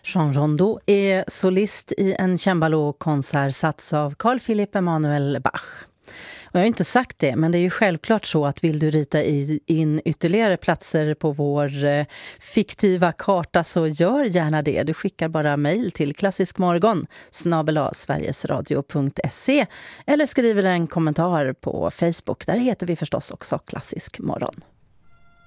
Jean Rondeau är solist i en cembalo-konsert satts av Carl Philipp Emanuel Bach. Och jag har inte sagt det, men det är ju självklart så att vill du rita in ytterligare platser på vår fiktiva karta så gör gärna det. Du skickar bara mejl till klassiskmorgon@sverigesradio.se eller skriver en kommentar på Facebook. Där heter vi förstås också Klassisk morgon.